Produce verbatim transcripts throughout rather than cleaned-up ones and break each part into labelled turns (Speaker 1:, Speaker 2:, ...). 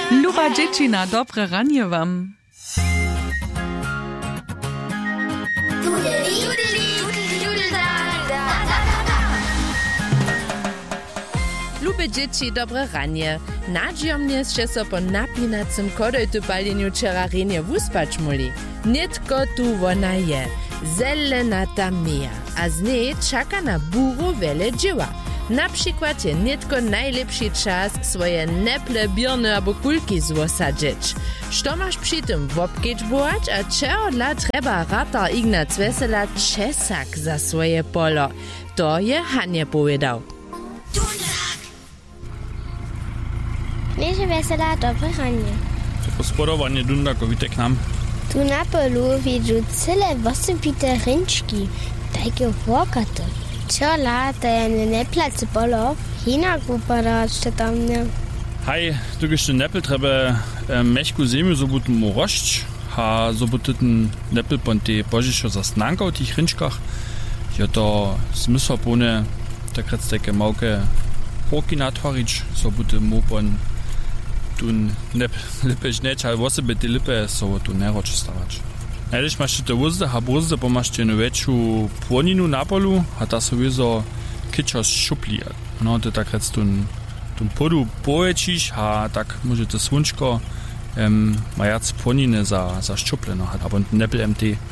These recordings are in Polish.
Speaker 1: Luba dziecina, dobre ranie wam. Lube dzieci, dobre ranie. Nadziomnie się so po napinacym kodojtu paleniu czerarenie wuspać muli. Nitko tu wona je. Zelenata mija, a z niej czeka na buru wiele dzieła. Na przykład je nitko najlepszy czas swoje neplebierne albo kulki zwosadzić. Co masz przy tym wopkieć bułać, a czego dla trzeba ratar Ignac Wesela czesak za swoje polo? To je Hanie powiedział.
Speaker 2: Mieże Wesela, dobre ranie.
Speaker 3: Gospodowanie Dundako, witek nam.
Speaker 2: Tu na polu widzę cyle osobite rynczki, takie włokate. Ciola, to je nie placy polo, hinak upada, co tam nie.
Speaker 3: Hej, tu jeszcze nepel trzeba e, meszku ziemiu zobutu morość, a zobutu ten nepel pon te pożyszo zasnanka w tych rynczkach. Je to smysł pone, tak jest takie małe chłoki natwarić, zobutu mu pon tun nepel lipe żneć, ale osoby te lipe są tu neroć stawać. Když máš to vozde, a vozde pomáš jednu väčšiu płoninu na polu, a ta sa vyzo kyčas šuplí. No, to tak rec tun, tun podu povečíš, a tak môže to slunčko um, majac płoniny za, za ščuple, no, a bon nepel M T.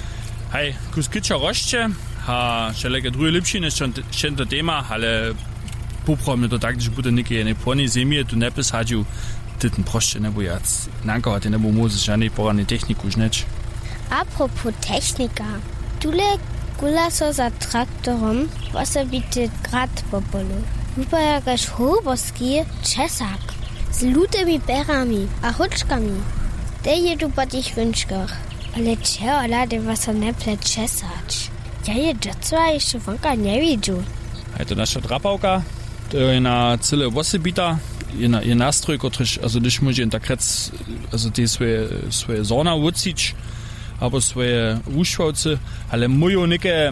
Speaker 3: Hej, kus kyča rošče, a všeleke druge lepšine, šen to téma, ale poprom je to tak, když bude neke jednej płoni zemie, tu nepel sadžiu, ty ten prošče nebo jac. Nanko, a ty nebo môže žádnej poradnej techniku žneč.
Speaker 2: Apropos Technika, tule gulaso za traktorom, osobity grad po polu. Wypojakaś huboski czesak z lutymi berami a huczkami. Te jedu po tych rynczkach, ale czeola de was neple czesać. Ja je dziecwa jeszcze wonka nie widział.
Speaker 3: A to nasza drapałka, to je na cyle osobita, je, na, je nastrój, kotryż, also když může tak rec, also te swoje, swoje zona ucić, albo swoje uszwałce, ale moją neke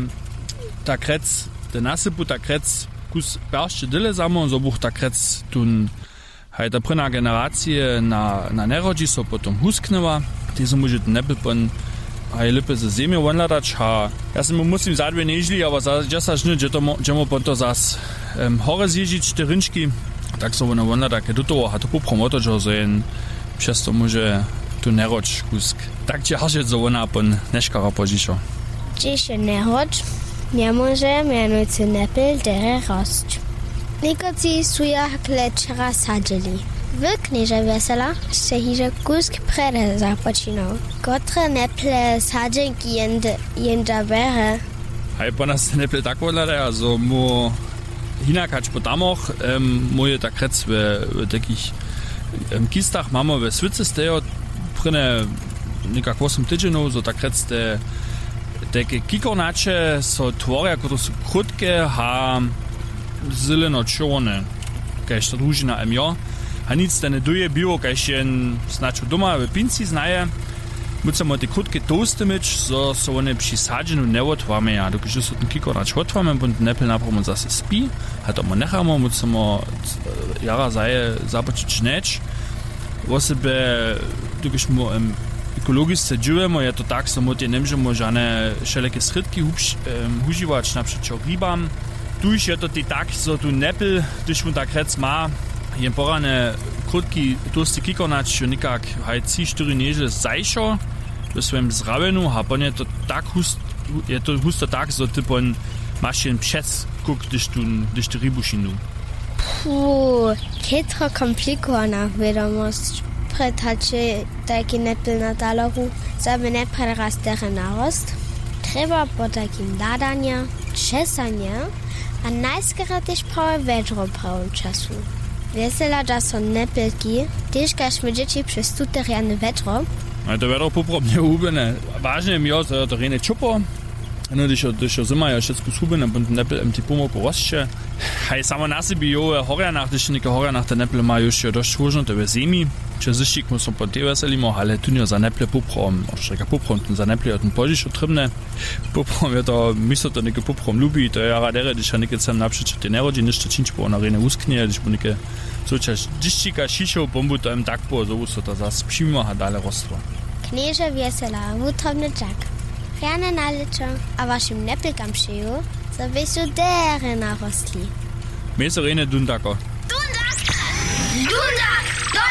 Speaker 3: tak rec, te nasypu tak rec, kus pierwszy dyle samo, so buch tak rec tun, hej, ta prina generacja na, na nerodzi so potom husknęła, ty so może ten nepel pon, hej, lipe ze ziemię wonladać, ha, ja sam musím zadwie nieźli, aber ja sa žny, že to mo potom zas um, hore zježić te rynčki, tak so ona wonlada, ke do toho, ha to popromoto, že so jen przez to może tu neroč kusk. Tak ťažet zo ona pon neškara požišo.
Speaker 2: Čiže neroč, nemôže mianujúci nepel dere rosť. Nikoci sú jakle čera sadili. V kniže Vesela ste hiže kusk prede započínal. Kotre neple sadženky jenda bere.
Speaker 3: Hej, po nás neple tak odlade, also mu hinakač po tamoch, um, moje tak rec v, v takých um, kistach máme ve Svice stejo, prine nekak osem tydzienów, so tak rec te takie kikornacze so tworia, które są krótkie, a zeleno-czerwone, kajż to drużyna M J. A nic te nie duje biło, kajż jen znaczy doma w pinci znaje. Musimy te krótkie toasty mieć, so so one przy sadzeniu nie otwamy, a dokud so ten kikornacz otwamy, bo ten nepel naprom zase spi, a to mu nechamy, musimy jara zaje započić žneć. Osoby, dokud mu um, ekologicznie dżujemy, je to tak, so my nie możemy żadne wszelkie schrytki używać, na przykład rybam. Tuż je to tak, so tu nepel, když mu tak rec ma, je porane krótki tłusty kikornacz, nikak haj trzy cztery nieźle zajšo w swoim zrabieniu, a ponie to tak hust, je to husto tak, so ty pon masz jen przez kuk, když tu, když ty rybu šinu.
Speaker 2: Puh, ketro komplikowana wiadomość. Pretacie taki nepel na taloru, żeby nie przeraz teren narost. Trzeba po takim ladania, czesania, a najskoro też prawie wiadro prawie czasu. Wesela, że są nepelki, też każmy dzieci przez tuteriany wiadro.
Speaker 3: A to wiadro poprawnie ubene. Ważne mi jest, że to rene czupo. No, když je zima, je všetko schubene, bo ten nepel im ti pomogu rozče. Hej, samo na sebi jo horjanach, když neke horjanach ten nepel ma još je dość służno, to je zimi. Če zištik mu są po te veselimo, ale tu nie za neple poprom, od štreka poprom, ten za neple od ten požiš otrybne. Poprom je to, misto to neke poprom lubi, to je radere, když je neke sem napříč te nerodzi, nište činč po ona rene usknie, když mu neke Což dziščika šišov bombu to im tak po, so so to zas přímo a dále rostvo.
Speaker 2: Knieže wiesela, wutrobny dżak. Ferne nalečo, a waszym nepilkam szyju, so wysu dery narostli.
Speaker 3: My so rene dundako.
Speaker 4: Dundak! Dundak!